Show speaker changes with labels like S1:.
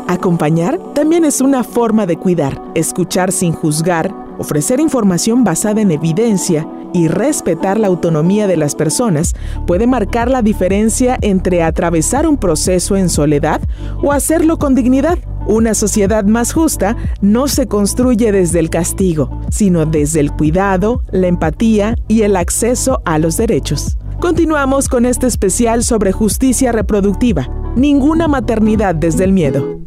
S1: Acompañar también es una forma de cuidar. Escuchar sin juzgar, ofrecer información basada en evidencia y respetar la autonomía de las personas puede marcar la diferencia entre atravesar un proceso en soledad o hacerlo con dignidad. Una sociedad más justa no se construye desde el castigo, sino desde el cuidado, la empatía y el acceso a los derechos. Continuamos con este especial sobre justicia reproductiva. Ninguna maternidad desde el miedo.